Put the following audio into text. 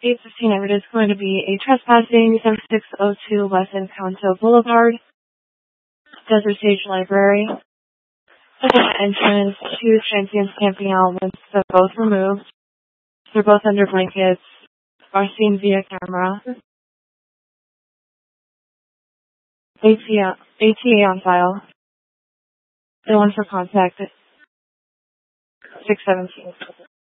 8:15, it is going to be a trespassing, 7602 West Encanto Boulevard, Desert Stage Library. Entrance, 2 transients camping elements, they're both removed. They're both under blankets, are seen via camera. ATA on file. The one for contact, 617.